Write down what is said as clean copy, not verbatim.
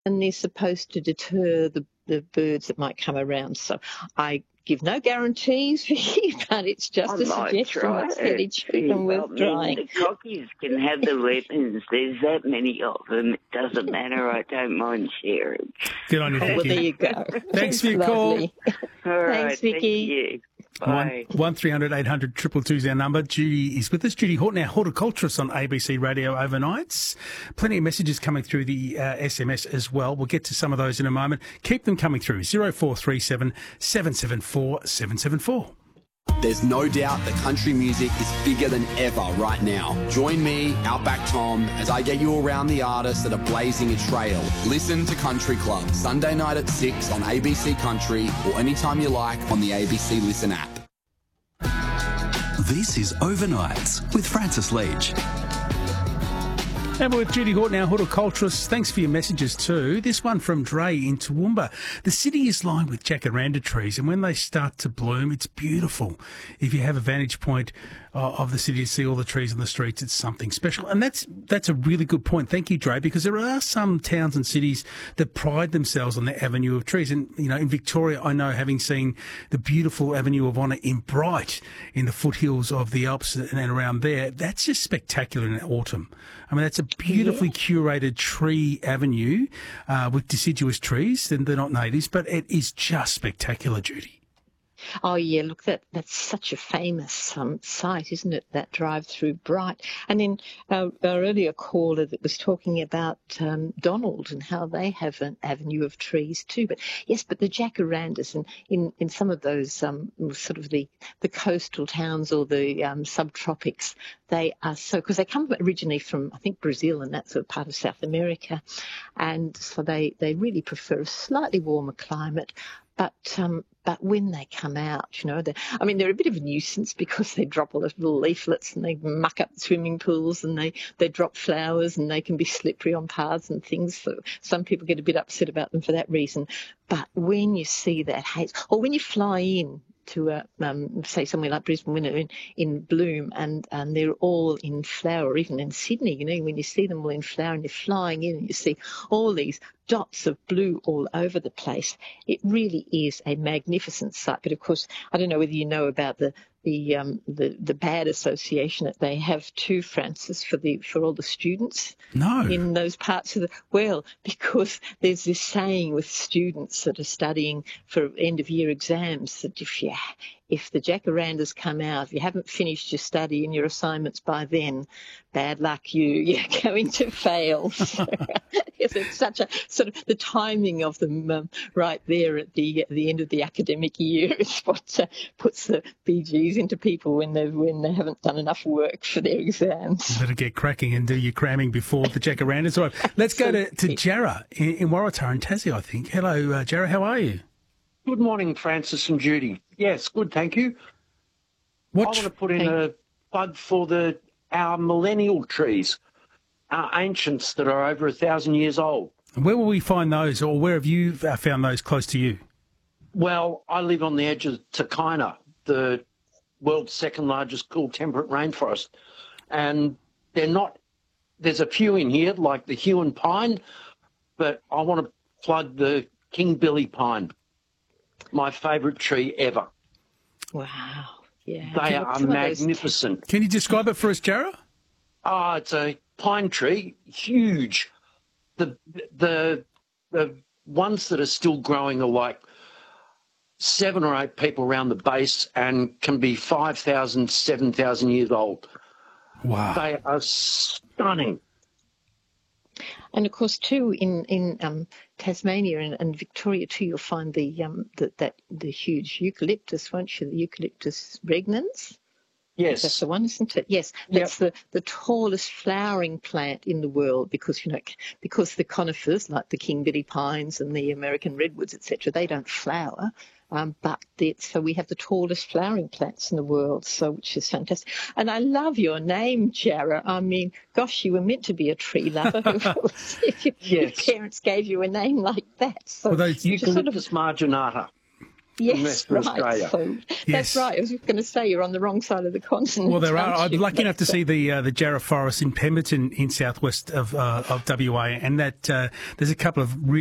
and they're supposed to deter the birds that might come around. So I give no guarantees, but it's just a suggestion that's fairly cheap and worth trying. The cockies can have the lemons. There's that many of them. It doesn't matter. I don't mind sharing. Good on you, Vicky. Well, there you go. Thanks for your call. All right, Thanks, Vicky. Thank you. Bye. 1300 800 222 is our number. Judy is with us. Judy Horton, our horticulturist on ABC Radio overnights. Plenty of messages coming through the SMS as well. We'll get to some of those in a moment. Keep them coming through. 0437 774 774. There's no doubt that country music is bigger than ever right now. Join me, Outback Tom, as I get you around the artists that are blazing a trail. Listen to Country Club, Sunday night at 6 on ABC Country or anytime you like on the ABC Listen app. This is Overnights with Francis Leach. And we're with Judy Horton, our horticulturist. Thanks for your messages too. This one from Dre in Toowoomba. The city is lined with jacaranda trees, and when they start to bloom, it's beautiful. If you have a vantage point of the city to see all the trees on the streets, it's something special. And that's a really good point. Thank you, Dre, because there are some towns and cities that pride themselves on their avenue of trees. And, you know, in Victoria, I know, having seen the beautiful Avenue of Honour in Bright, in the foothills of the Alps and around there, that's just spectacular in autumn. I mean, that's a beautifully curated tree avenue with deciduous trees, and they're not natives, but it is just spectacular, Judy. Oh, yeah, look, that's such a famous site, isn't it, that drive through Bright. And then our earlier caller that was talking about Donald and how they have an avenue of trees too. But yes, but the jacarandas and in some of those sort of the coastal towns or the subtropics, they are so, because they come originally from, I think, Brazil and that sort of part of South America. And so they really prefer a slightly warmer climate. But when they come out, you know, they're a bit of a nuisance because they drop all those little leaflets and they muck up the swimming pools and they drop flowers and they can be slippery on paths and things. So some people get a bit upset about them for that reason. But when you see that haze, or when you fly in to say somewhere like Brisbane when they're in bloom and they're all in flower, even in Sydney, you know, when you see them all in flower and you're flying in and you see all these dots of blue all over the place, it really is a magnificent sight. But of course, I don't know whether you know about the bad association that they have too, Francis, for all the students in those parts of because there's this saying with students that are studying for end of year exams that if the jacarandas come out, if you haven't finished your study and your assignments by then, bad luck, you're going to fail. So, it's such a sort of the timing of them right there at the end of the academic year is what puts the BGs into people when they haven't done enough work for their exams. You better get cracking and do your cramming before the jacarandas. All right, let's go to Jarrah in Waratah in Tassie, I think. Hello, Jarrah, how are you? Good morning, Francis and Judy. Yes, good, thank you. I want to put in a plug for our millennial trees, our ancients that are over 1,000 years old. And where will we find those, or where have you found those close to you? Well, I live on the edge of Takina, the world's second largest cool temperate rainforest. And there's a few in here, like the Huon pine, but I want to plug the King Billy pine, my favourite tree ever. Wow. Yeah. They are magnificent. Can you describe it for us, Jarrah? Oh, it's a pine tree, huge. The ones that are still growing are like 7 or 8 people around the base and can be 5,000, 7,000 years old. Wow. They are stunning. And of course, too, in Tasmania and Victoria too, you'll find the huge eucalyptus, won't you? The Eucalyptus regnans. Yes, that's the one, isn't it? Yes, that's the tallest flowering plant in the world because the conifers like the King Billy pines and the American redwoods, etc., they don't flower. So we have the tallest flowering plants in the world, which is fantastic. And I love your name, Jarrah. I mean, gosh, you were meant to be a tree lover if your parents gave you a name like that. So Eucalyptus marginata. Yes, Western right. Australia. So Yes. that's right. I was going to say you're on the wrong side of the continent. Well, there are. aren't I'm you? lucky enough to see the Jarrah Forest in Pemberton in southwest of WA, and that there's a couple of really